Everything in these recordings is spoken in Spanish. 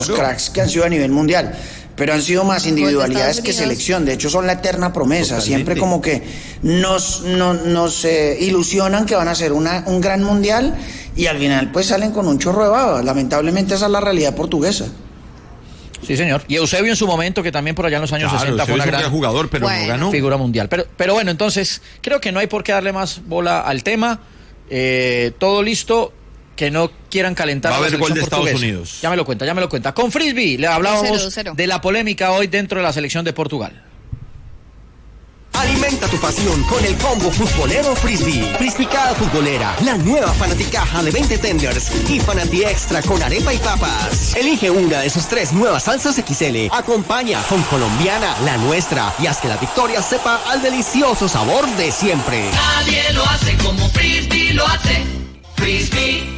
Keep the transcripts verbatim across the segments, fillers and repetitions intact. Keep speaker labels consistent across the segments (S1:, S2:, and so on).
S1: cracks que han sido a nivel mundial, pero han sido más individualidades que selección. De hecho, son la eterna promesa. Totalmente. Siempre como que nos, nos, nos eh, ilusionan que van a ser una, un gran mundial y al final pues salen con un chorro de baba. Lamentablemente esa es la realidad portuguesa.
S2: Sí, señor. Y Eusebio en su momento, que también por allá en los años claro, sesenta fue una gran
S3: jugador, pero bueno. no ganó.
S2: Figura mundial. Pero, pero bueno, entonces creo que no hay por qué darle más bola al tema. Eh, todo listo. Que no quieran calentar
S3: Va a
S2: la
S3: haber
S2: selección
S3: gol de
S2: portuguesa.
S3: Estados Unidos.
S2: Ya me lo cuenta, ya me lo cuenta. Con Frisbee le hablábamos
S4: cero, cero.
S2: de la polémica hoy dentro de la selección de Portugal.
S5: Alimenta tu pasión con el combo futbolero Frisbee. Frisbicada futbolera, la nueva fanaticaja de veinte tenders y Fanati Extra con arepa y papas. Elige una de sus tres nuevas salsas equis ele. Acompaña con colombiana, la nuestra, y haz que la victoria sepa al delicioso sabor de siempre.
S6: Nadie lo hace como Frisbee lo hace. Frisbee.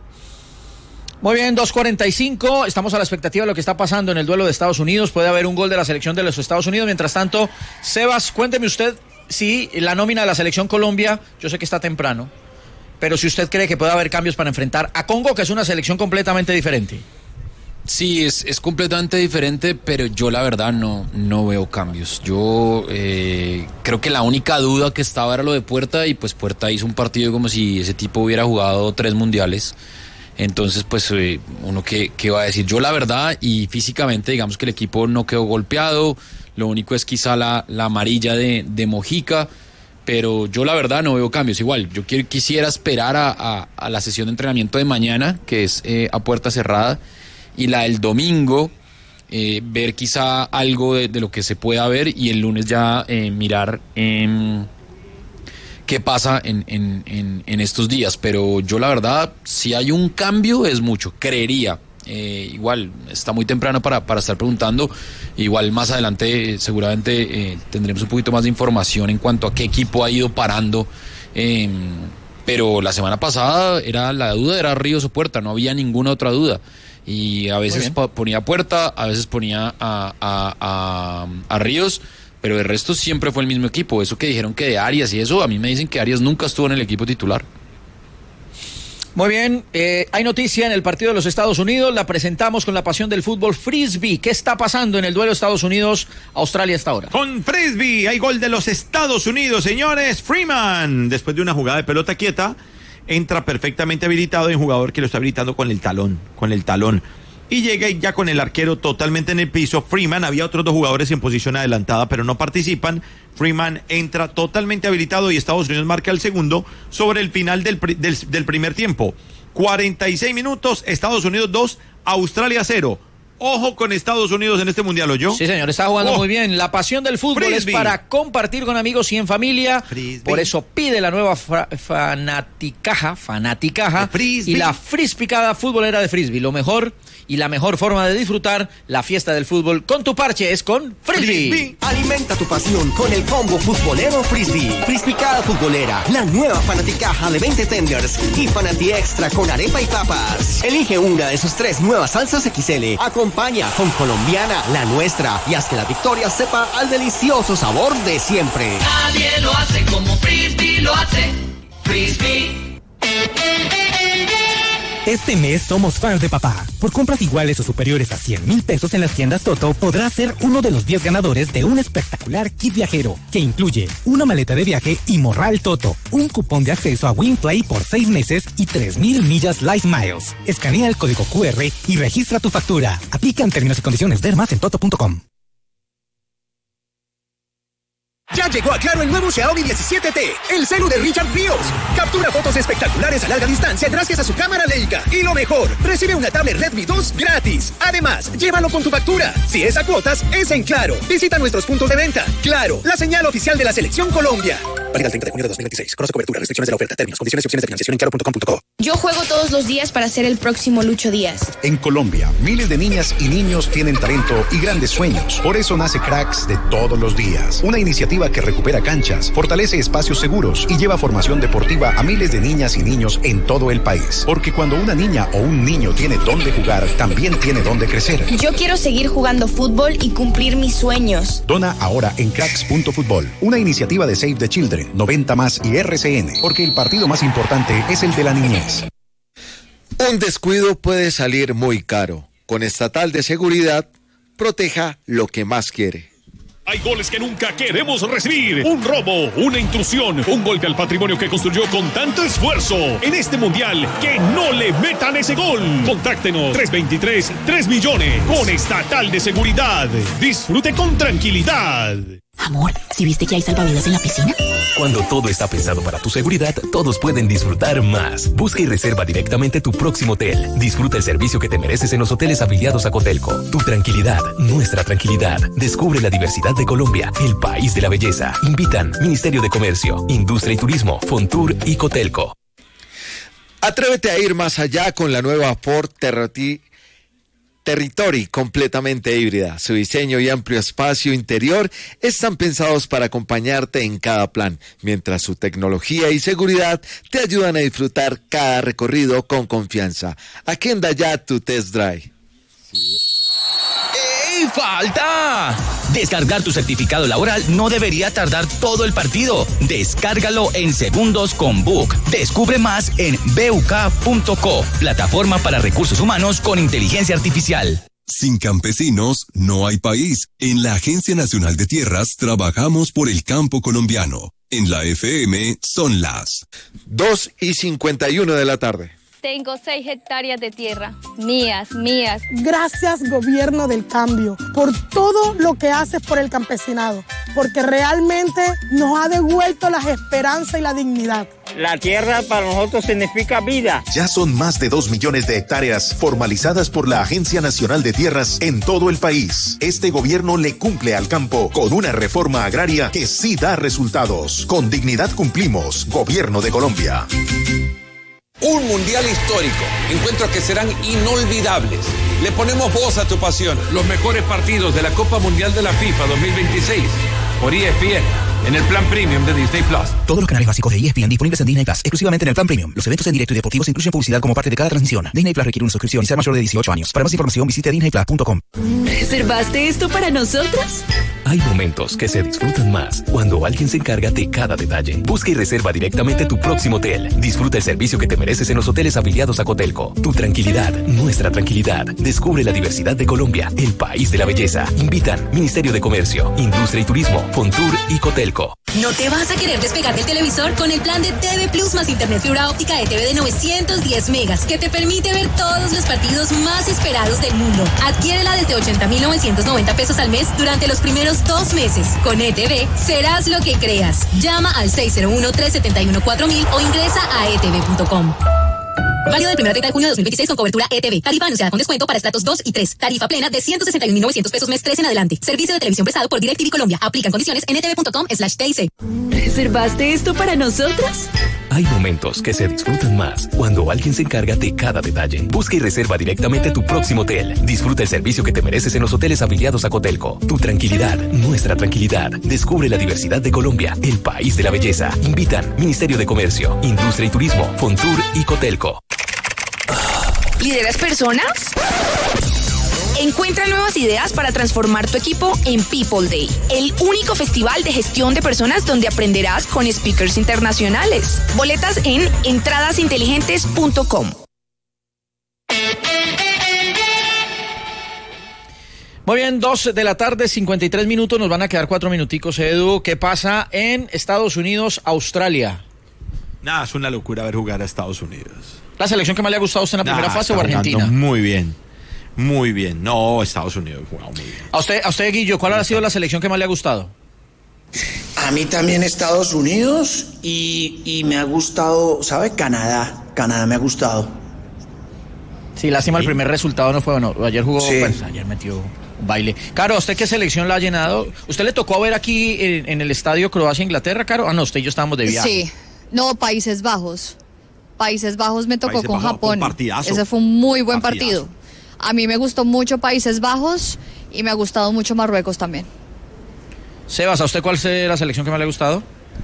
S2: Muy bien, dos cuarenta y cinco, estamos a la expectativa de lo que está pasando en el duelo de Estados Unidos. Puede haber un gol de la selección de los Estados Unidos. Mientras tanto, Sebas, cuénteme usted si la nómina de la selección Colombia, yo sé que está temprano, pero si usted cree que puede haber cambios para enfrentar a Congo, que es una selección completamente diferente.
S7: Sí, es, es completamente diferente, pero yo la verdad no, no veo cambios. Yo eh, creo que la única duda que estaba era lo de Puerta, y pues Puerta hizo un partido como si ese tipo hubiera jugado tres mundiales. Entonces, pues, eh, uno que, que va a decir, yo la verdad, y físicamente, digamos que el equipo no quedó golpeado, lo único es quizá la, la amarilla de, de Mojica, pero yo la verdad no veo cambios. Igual, yo quiero, quisiera esperar a, a, a la sesión de entrenamiento de mañana, que es eh, a puerta cerrada, y la del domingo, eh, ver quizá algo de, de lo que se pueda ver, y el lunes ya eh, mirar eh, qué pasa en, en, en, en estos días. Pero yo la verdad, si hay un cambio es mucho, creería. Eh, igual está muy temprano para, para estar preguntando. Igual más adelante eh, seguramente eh, tendremos un poquito más de información en cuanto a qué equipo ha ido parando. Eh, pero la semana pasada era la duda era Ríos o Puerta, no había ninguna otra duda. Y a veces ponía Puerta, a veces ponía a, a, a, a Ríos, pero el resto siempre fue el mismo equipo. Eso que dijeron que de Arias y eso, a mí me dicen que Arias nunca estuvo en el equipo titular.
S2: Muy bien, eh, hay noticia en el partido de los Estados Unidos, la presentamos con la pasión del fútbol. Frisbee, ¿qué está pasando en el duelo Estados Unidos-Australia hasta ahora?
S3: Con Frisbee, hay gol de los Estados Unidos, señores. Freeman, después de una jugada de pelota quieta, entra perfectamente habilitado, y un jugador que lo está habilitando con el talón, con el talón. Y llega ya con el arquero totalmente en el piso. Freeman, había otros dos jugadores en posición adelantada, pero no participan. Freeman entra totalmente habilitado y Estados Unidos marca el segundo sobre el final del, del, del primer tiempo. cuarenta y seis minutos, Estados Unidos dos, Australia cero. Ojo con Estados Unidos en este mundial, ¿oyó?
S2: Sí, señor, está jugando oh. muy bien. La pasión del fútbol Frisbee. Es para compartir con amigos y en familia. Frisbee. Por eso pide la nueva fra- fanaticaja, fanaticaja y la frispicada futbolera de Frisbee. Lo mejor y la mejor forma de disfrutar la fiesta del fútbol con tu parche es con Frisbee.
S5: Frisbee. Alimenta tu pasión con el combo futbolero Frisbee. Frispicada futbolera, la nueva fanaticaja de veinte tenders y Fanati Extra con arepa y papas. Elige una de sus tres nuevas salsas equis ele. Acompaña con colombiana, la nuestra, y haz que la victoria sepa al delicioso sabor de siempre.
S6: Nadie lo hace como Frisbee lo hace. Frisbee.
S8: Este mes somos fans de papá. Por compras iguales o superiores a cien mil pesos en las tiendas Toto, podrás ser uno de los diez ganadores de un espectacular kit viajero, que incluye una maleta de viaje y morral Toto, un cupón de acceso a WinPlay por seis meses y tres mil millas Life Miles. Escanea el código cu erre y registra tu factura. Aplican términos y condiciones. Ver más en toto punto com.
S9: Ya llegó a Claro el nuevo Xiaomi diecisiete T, el celu de Richard Ríos. Captura fotos espectaculares a larga distancia gracias a su cámara Leica. Y lo mejor, recibe una tablet Redmi dos gratis. Además, llévalo con tu factura. Si es a cuotas, es en Claro. Visita nuestros puntos de venta. Claro, la señal oficial de la Selección Colombia. Válida el treinta de junio de dos mil veintiséis. Conoce cobertura, restricciones de la oferta, términos, condiciones y opciones de financiación en claro punto com punto co.
S10: Yo juego todos los días para ser el próximo Lucho Díaz.
S11: En Colombia, miles de niñas y niños tienen talento y grandes sueños. Por eso nace Cracks de todos los días. Una iniciativa que recupera canchas, fortalece espacios seguros y lleva formación deportiva a miles de niñas y niños en todo el país. Porque cuando una niña o un niño tiene dónde jugar, también tiene dónde crecer.
S10: Yo quiero seguir jugando fútbol y cumplir mis sueños.
S11: Dona ahora en cracks punto fútbol, una iniciativa de Save the Children, noventa más y erre ce ene, porque el partido más importante es el de la niñez.
S12: Un descuido puede salir muy caro.
S4: Con Estatal de Seguridad, proteja lo que más quiere.
S12: Hay goles que nunca queremos recibir. Un robo, una intrusión, un golpe al patrimonio que construyó con tanto esfuerzo. En este mundial, que no le metan ese gol. Contáctenos tres dos tres, tres millones con Estatal de Seguridad. Disfrute con tranquilidad.
S13: Amor, ¿sí viste que hay salvavidas en la piscina?
S14: Cuando todo está pensado para tu seguridad, todos pueden disfrutar más. Busca y reserva directamente tu próximo hotel. Disfruta el servicio que te mereces en los hoteles afiliados a Cotelco. Tu tranquilidad, nuestra tranquilidad. Descubre la diversidad de Colombia, el país de la belleza. Invitan Ministerio de Comercio, Industria y Turismo, Fontur y Cotelco.
S4: Atrévete a ir más allá con la nueva Ford Territory. Territory, completamente híbrida. Su diseño y amplio espacio interior están pensados para acompañarte en cada plan, mientras su tecnología y seguridad te ayudan a disfrutar cada recorrido con confianza. Agenda ya tu test drive.
S15: ¡Ey, falta! Descargar tu certificado laboral no debería tardar todo el partido. Descárgalo en segundos con Book. Descubre más en b u k punto co, plataforma para recursos humanos con inteligencia artificial.
S16: Sin campesinos no hay país. En la Agencia Nacional de Tierras trabajamos por el campo colombiano. En la F M son las
S4: dos y cincuenta y uno de la tarde.
S17: Tengo seis hectáreas de tierra, mías, mías.
S18: Gracias, Gobierno del Cambio, por todo lo que haces por el campesinado, porque realmente nos ha devuelto las esperanzas y la dignidad.
S19: La tierra para nosotros significa vida.
S11: Ya son más de dos millones de hectáreas formalizadas por la Agencia Nacional de Tierras en todo el país. Este gobierno le cumple al campo con una reforma agraria que sí da resultados. Con dignidad cumplimos, Gobierno de Colombia.
S20: Un mundial histórico, encuentros que serán inolvidables. Le ponemos voz a tu pasión.
S21: Los mejores partidos de la Copa Mundial de la FIFA dos mil veintiséis por E S P N en el plan premium de Disney Plus.
S22: Todos los canales básicos de E S P N disponibles en Disney Plus, exclusivamente en el plan premium. Los eventos en directo y deportivos incluyen publicidad como parte de cada transmisión. Disney Plus requiere una suscripción y ser mayor de dieciocho años. Para más información visite disney plus punto com.
S23: ¿Reservaste esto para nosotros?
S14: Hay momentos que se disfrutan más cuando alguien se encarga de cada detalle. Busca y reserva directamente tu próximo hotel. Disfruta el servicio que te mereces en los hoteles afiliados a Cotelco. Tu tranquilidad, nuestra tranquilidad. Descubre la diversidad de Colombia, el país de la belleza. Invitan Ministerio de Comercio, Industria y Turismo, Fontur y Cotelco.
S23: ¿No te vas a querer despegar del televisor con el plan de T V Plus más internet fibra óptica de T V de novecientos diez megas que te permite ver todos los partidos más esperados del mundo? Adquiérela desde ochenta mil novecientos noventa pesos al mes durante los primeros dos meses. Con E T V serás lo que creas. Llama al seis cero uno, tres siete uno, cuatro mil o ingresa a e t v punto com. Válido del primero al treinta de junio de dos mil veintiséis con cobertura E T V. Tarifa anunciada con descuento para estratos dos y tres. Tarifa plena de ciento sesenta y un mil novecientos pesos mes tres en adelante. Servicio de televisión prestado por DirecTV Colombia. Aplican condiciones en e t v punto com slash t i c. ¿Reservaste esto para nosotros?
S14: Hay momentos que se disfrutan más cuando alguien se encarga de cada detalle. Busca y reserva directamente tu próximo hotel. Disfruta el servicio que te mereces en los hoteles afiliados a Cotelco. Tu tranquilidad, nuestra tranquilidad. Descubre la diversidad de Colombia, el país de la belleza. Invitan Ministerio de Comercio, Industria y Turismo, Fontur y Cotelco.
S10: ¿Lideras personas? Encuentra nuevas ideas para transformar tu equipo en People Day, el único festival de gestión de personas donde aprenderás con speakers internacionales. Boletas en entradas inteligentes punto com.
S2: Muy bien, dos de la tarde, cincuenta y tres minutos, nos van a quedar cuatro minuticos, Edu. ¿Qué pasa en Estados Unidos, Australia?
S3: Nada, es una locura ver jugar a Estados Unidos.
S2: ¿La selección que más le ha gustado a usted en la nah, primera fase o Argentina?
S3: Muy bien, muy bien. No, Estados Unidos jugado muy bien.
S2: ¿A usted, a usted Guillo, cuál ha sido la selección que más le ha gustado?
S1: A mí también Estados Unidos y, y me ha gustado, ¿sabe? Canadá. Canadá me ha gustado.
S2: Sí, lástima, ¿sí? El primer resultado no fue bueno. Ayer jugó,
S1: sí.
S2: Pues, ayer metió un baile. Caro, ¿a usted qué selección la ha llenado? ¿Usted le tocó ver aquí en, en el estadio Croacia-Inglaterra, Caro? Ah, no, usted y yo estábamos de viaje.
S24: Sí, no, Países Bajos. Países Bajos me tocó
S3: Países
S24: con
S3: Bajos,
S24: Japón.
S3: Partidazo.
S24: Ese fue un muy buen
S3: Partidazo.
S24: partido. A mí me gustó mucho Países Bajos y me ha gustado mucho Marruecos también.
S2: Sebas, ¿a usted cuál es la selección que más le ha gustado?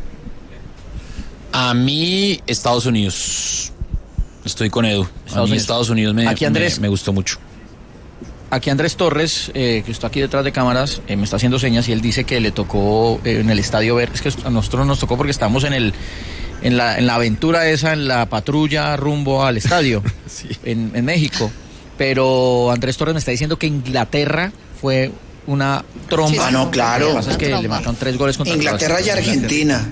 S7: A mí, Estados Unidos. Estoy con Edu.
S2: Estados
S7: a mí
S2: Unidos.
S7: Estados Unidos me,
S2: Aquí Andrés,
S7: me, me gustó mucho.
S2: Aquí Andrés Torres, eh, que está aquí detrás de cámaras, eh, me está haciendo señas y él dice que le tocó eh, en el estadio ver. Es que a nosotros nos tocó porque estamos en el en la, en la aventura esa, en la patrulla rumbo al estadio, sí. en, en México. pero Andrés Torres me está diciendo que Inglaterra fue una tromba.
S1: Ah, no, claro.
S2: Lo que pasa es que le marcaron tres goles contra
S1: Inglaterra y Argentina.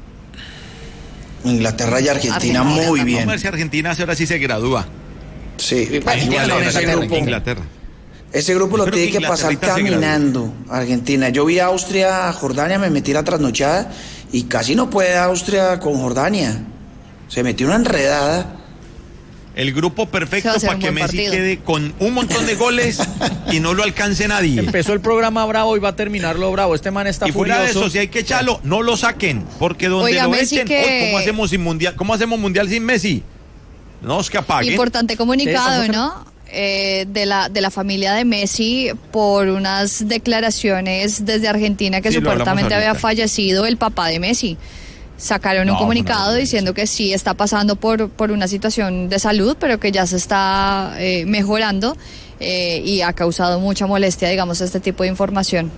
S1: Inglaterra y Argentina, Argentina muy bien.
S3: Vamos a ver si Argentina ahora sí se gradúa.
S1: Sí,
S3: igual
S1: igual ese grupo.
S3: Inglaterra.
S1: Ese grupo lo tiene que, que pasar caminando, Argentina. Yo vi a Austria, Jordania, me metí la trasnochada y casi no puede Austria con Jordania. Se metió una enredada.
S3: El grupo perfecto para que Messi partido. quede con un montón de goles y no lo alcance nadie.
S2: Empezó el programa bravo y va a terminarlo bravo. Este man está
S3: y fuera
S2: furioso.
S3: de eso, si hay que echarlo, no lo saquen, porque donde Oiga, lo Messi echen, que... oh, ¿cómo hacemos sin mundial? ¿Cómo hacemos mundial sin Messi? No, es que apaguen.
S24: Importante comunicado, ¿no? Eh, de la de la familia de Messi por unas declaraciones desde Argentina que sí, supuestamente había fallecido el papá de Messi. Sacaron no, un comunicado no, no, no, diciendo que sí está pasando por, por una situación de salud, pero que ya se está eh, mejorando eh, y ha causado mucha molestia, digamos, este tipo de información.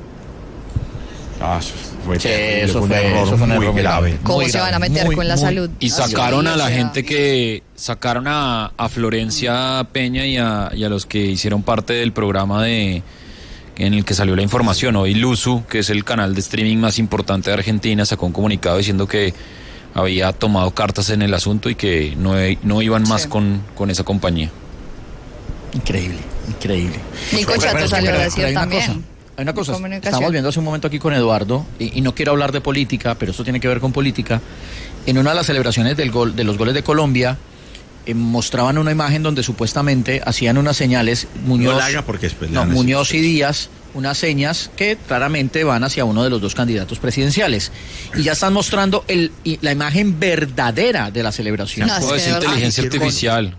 S3: Ah, fue,
S2: sí, eso, fue, fue eso fue un
S3: muy
S2: error
S3: grave.
S24: ¿Cómo
S2: muy
S24: se
S2: grave,
S24: van a meter
S2: muy,
S24: con la
S2: muy,
S24: salud?
S7: Y sacaron
S24: sí,
S7: a la
S24: o sea,
S7: gente que sacaron a, a Florencia Peña y a, y a los que hicieron parte del programa de en el que salió la información. Hoy Luzu, que es el canal de streaming más importante de Argentina, sacó un comunicado diciendo que había tomado cartas en el asunto y que no, no iban más sí. con, con esa compañía.
S2: Increíble, increíble.
S24: Nico Chato salió a decir
S2: hay
S24: también.
S2: Cosa, hay una cosa, estamos viendo hace un momento aquí con Eduardo, y, y no quiero hablar de política, pero esto tiene que ver con política. En una de las celebraciones del gol, de los goles de Colombia, Eh, mostraban una imagen donde supuestamente hacían unas señales Muñoz,
S3: no la haga porque después
S2: no, Muñoz y Díaz, unas señas que claramente van hacia uno de los dos candidatos presidenciales y ya están mostrando el, la imagen verdadera de la celebración.
S7: No, es, es inteligencia Ay, artificial.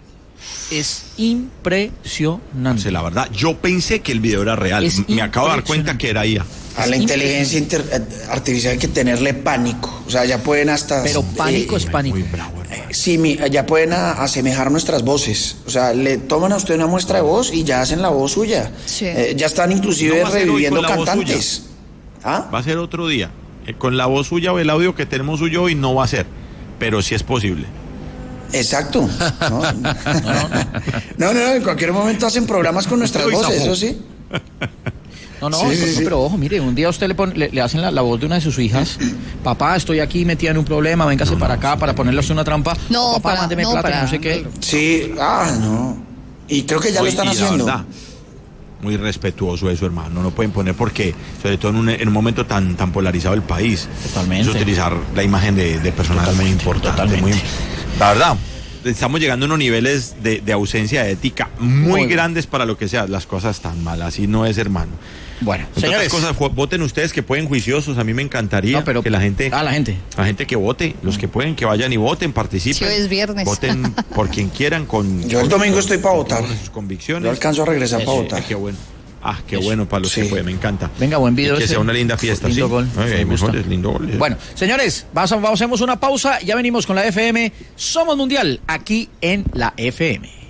S2: Es impresionante.
S3: La verdad, yo pensé que el video era real. Es Me acabo de dar cuenta que era I A.
S1: A la inteligencia inter- artificial hay que tenerle pánico. O sea, ya pueden hasta...
S2: Pero pánico eh, es pánico.
S1: Muy bravo, eh, sí, mi, ya pueden a, asemejar nuestras voces. O sea, le toman a usted una muestra de voz y ya hacen la voz suya.
S24: Sí.
S1: Eh, ya están inclusive no reviviendo cantantes.
S3: ¿Ah? Va a ser otro día. Eh, con la voz suya o el audio que tenemos suyo hoy no va a ser. Pero sí es posible.
S1: Exacto. No, no, no. no, no, en cualquier momento hacen programas con nuestras voces, eso sí.
S2: No, no,
S1: sí,
S2: no,
S1: sí,
S2: no
S1: sí.
S2: pero ojo, mire, un día usted le, pone, le, le hacen la, la voz de una de sus hijas, papá, estoy aquí metida en un problema, véngase no, para acá para ponerle a usted una trampa,
S24: no,
S2: o papá,
S24: para,
S2: mándeme
S24: no,
S2: plata,
S24: para,
S2: no sé qué.
S1: Sí, ah, no. Y creo que ya
S3: Hoy,
S1: lo están haciendo.
S3: Verdad, muy respetuoso eso, hermano, no pueden poner porque, sobre todo en un, en un momento tan tan polarizado del país,
S2: totalmente,
S3: es utilizar la imagen de, de personas muy importantes, muy, la verdad. Estamos llegando a unos niveles de, de ausencia de ética muy, muy grandes para lo que sea. Las cosas tan malas, así no es, hermano.
S2: Bueno,
S3: entre
S2: señores,
S3: otras cosas, voten ustedes que pueden juiciosos. A mí me encantaría
S2: no, pero,
S3: que la gente,
S2: ah, la gente,
S3: la gente que vote, los que pueden que vayan y voten, participen.
S24: Sí, hoy es viernes.
S3: Voten por quien quieran. Con
S1: yo el domingo
S3: con,
S1: estoy para votar.
S3: Sus convicciones.
S1: Yo alcanzo a regresar
S3: Eso,
S1: para votar.
S3: Eh, qué bueno. Ah, qué
S2: Eso.
S3: bueno para los
S1: sí.
S3: que pueden, me encanta.
S2: Venga, buen video.
S3: Y que
S2: ese.
S3: sea una linda fiesta,
S2: lindo
S3: sí.
S2: Gol.
S3: Ay, mejor es lindo gol.
S2: Bueno, señores, vamos a, vamos, hacemos una pausa. Ya venimos con la F M. Somos Mundial aquí en la F M.